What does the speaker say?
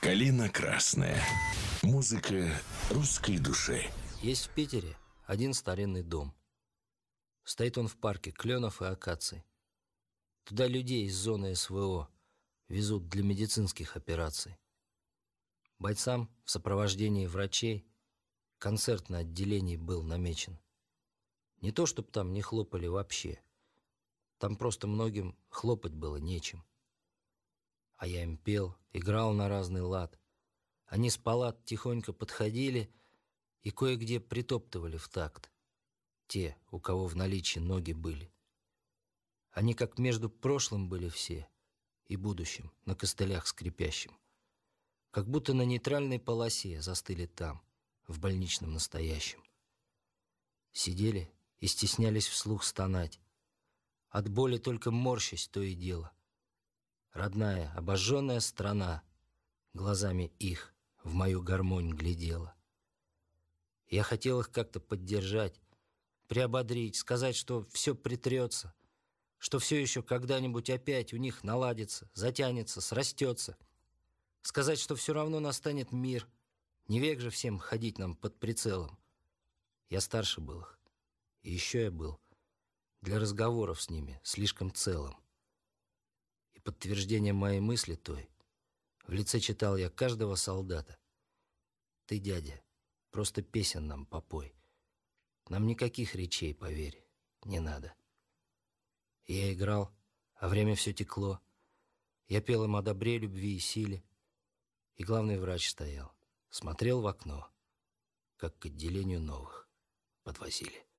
Калина красная. Музыка русской души. Есть в Питере один старинный дом. Стоит он в парке кленов и акаций. Туда людей из зоны СВО везут для медицинских операций. Бойцам в сопровождении врачей концерт на отделении был намечен. Не то, чтоб там не хлопали вообще. Там просто многим хлопать было нечем. А я им пел, играл на разный лад. Они с палат тихонько подходили и кое-где притоптывали в такт. Те, у кого в наличии ноги были. Они как между прошлым были все и будущим, на костылях скрипящим. Как будто на нейтральной полосе застыли там, в больничном настоящем. Сидели и стеснялись вслух стонать. От боли только морщась то и дело. Родная, обожженная страна глазами их в мою гармонь глядела. Я хотел их как-то поддержать, приободрить, сказать, что все притрется, что все еще когда-нибудь опять у них наладится, затянется, срастется. Сказать, что все равно настанет мир, не век же всем ходить нам под прицелом. Я старше был их, и еще я был для разговоров с ними слишком целым. И подтверждение моей мысли той в лице читал я каждого солдата. Ты, дядя, просто песен нам попой. Нам никаких речей, поверь, не надо. Я играл, а время все текло. Я пел им о добре, любви и силе. И главный врач стоял, смотрел в окно, как к отделению новых подвозили.